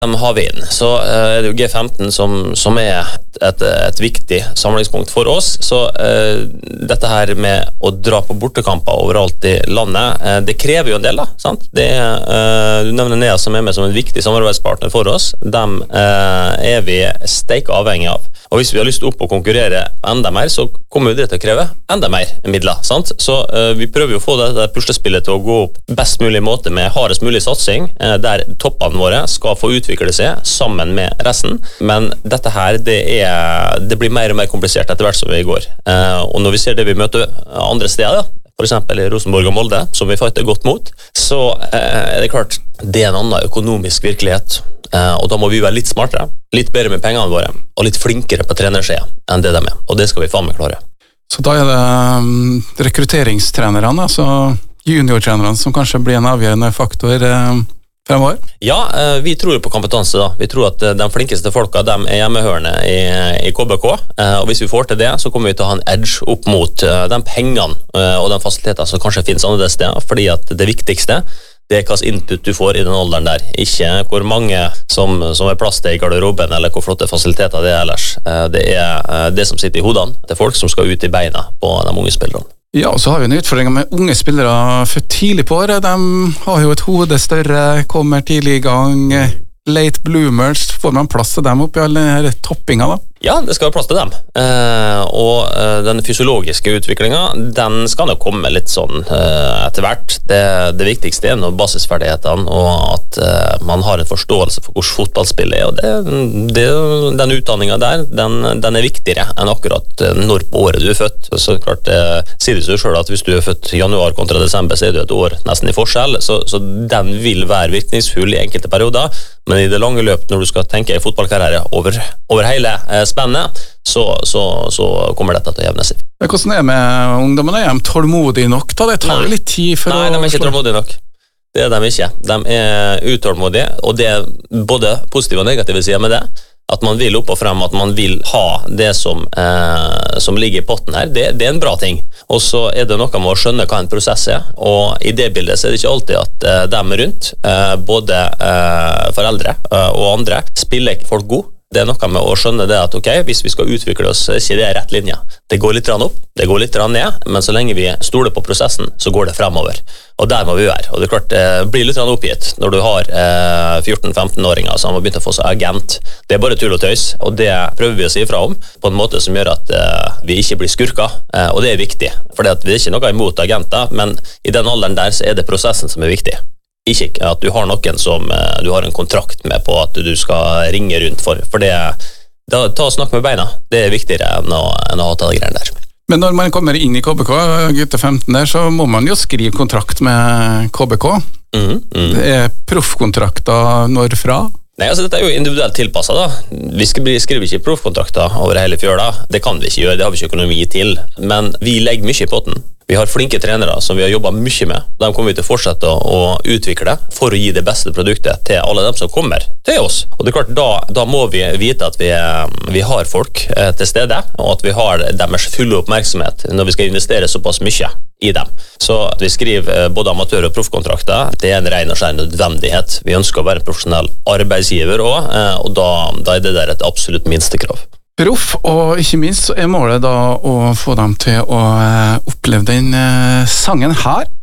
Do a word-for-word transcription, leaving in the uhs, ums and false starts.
De har vi inn. Så uh, er det jo G femten som, som er et, et viktig samlingspunkt for oss. Så uh, dette her med å dra på bortekamper overalt i landet, uh, det krever jo en del da, sant? Det er, uh, du nevner Nea som er med som en viktig samarbeidspartner for oss. Dem uh, er vi steik avhengig av. Og hvis vi har lyst til opp og konkurrere enda mer, så kommer det til å kreve enda mer midler, sant? Så uh, vi prøver jo å få dette puslespillet til å gå opp best mulig måte med hardest mulig satsing, uh, der toppene våre skal få utvikle seg sammen med resten. Men dette her, det, er, det blir mer og mer komplisert etter hvert som vi går. Uh, og når vi ser det vi møter andre steder, for eksempel i Rosenborg og Molde, som vi fighter godt mot, så uh, er det klart, det er en annen økonomisk virkelighet. Uh, og da må vi være litt smartere, litt bedre med pengene våre, og litt flinkere på trenersida enn det de er. Og det skal vi faen meg klare. Så da er det um, rekrutteringstrenerne, altså juniortrenerne, som kanskje blir en avgjørende faktor uh, fremover? Ja, uh, vi tror på kompetanse da. Vi tror at uh, de flinkeste folka, de er hjemmehørende i, i K B K, uh, og hvis vi får til det, så kommer vi til å ha en edge opp mot uh, de pengene uh, og de fasiliteter som kanskje finnes andre steder, fordi at det viktigste det er hva slags input du får i den alderen der, ikke hvor mange som, som er plass til i garderoben, eller hvor flotte fasiliteter det er ellers. Det er det som sitter i hodene, det er folk som skal ut i beina på de unge spillerne. Ja, og så har vi en utfordring med unge spillere for tidlig på året. De har jo et hode større, kommer tidlig i gang, late bloomers, får man plass til dem opp i alle denne toppinga da? Ja, det skal være plass til dem. Eh, og eh, den fysiologiske utviklingen, den skal nok komme litt sånn eh, etter hvert. Det, det viktigste er nå basisferdighetene, og at eh, man har en forståelse for hvordan fotballspill er. Og det, det, den utdanningen der, den, den er viktigere enn akkurat når på året du er født. Så klart, det sier det seg selv at hvis du er født januar kontra desember, så er det et år nesten i forskjell. Så, så den vil være virkningsfull i enkelte perioder, men i det lange løp, når du skal tenke i fotballkarriere over, over hele eh, spennet, så, så, så kommer dette til å jevne seg. Hvordan er det med ungdommen? Er de tålmodige nok? Da? Det tar jo litt tid for Nei, å... Nei, de er ikke tålmodige nok. Det er de ikke. De er utålmodige, og det er både positive og negative sider med det. At man vil opp og frem, at man vil ha det som, eh, som ligger i potten her, det, det er en bra ting. Og så er det noe med å skjønne hva en prosess er, og i det bildet så er det ikke alltid at eh, dem rundt, eh, både eh, foreldre eh, og andre, spiller folk god. Det er noe med å skjønne det at ok, hvis vi skal utvikle oss, så er ikke det rett linje. Det går litt opp, det går litt ned, men så lenge vi stoler på prosessen, så går det fremover. Og der må vi være. Og det er klart, det blir litt oppgitt når du har eh, fjorten-femten-åringer som har begynt å få seg agent. Det er bare tull og tøys, og det prøver vi å si fra om på en måte som gjør at eh, vi ikke blir skurka, eh, og det er viktig. For det er ikke noe imot agenter, men i den alderen der så er det prosessen som er viktig. Ikke at du har noen som du har en kontrakt med på at du skal ringe rundt for, for det, da, ta og snakk med beina, det er viktigere enn å, enn å ha tatt greiene der. Men når man kommer inn i K B K, gutte femten der, så må man jo skrive kontrakt med K B K. Mm, mm. Det er proffkontrakter når fra? Nei, altså dette er jo individuelt tilpasset da. Vi skriver ikke proffkontrakter over hele fjøla, det kan vi ikke gjøre, det har vi ikke økonomi til, men vi legger mye i potten. Vi har flinke trenere som vi har jobbet mye med. De kommer vi til å fortsette å utvikle for å gi det beste produktet til alle dem som kommer til oss. Og det er klart, da, da må vi vite at vi, vi har folk eh, til stede, og at vi har deres fulle oppmerksomhet når vi skal investere såpass mye i dem. Så at vi skriver både amatør- og proffkontrakter, det er en ren og skjær nødvendighet. Vi ønsker å være en profesjonell arbeidsgiver også, eh, og da, da er det der et absolutt minstekrav. Proff, og ikke minst så er målet da å få dem til å oppleve den sangen her.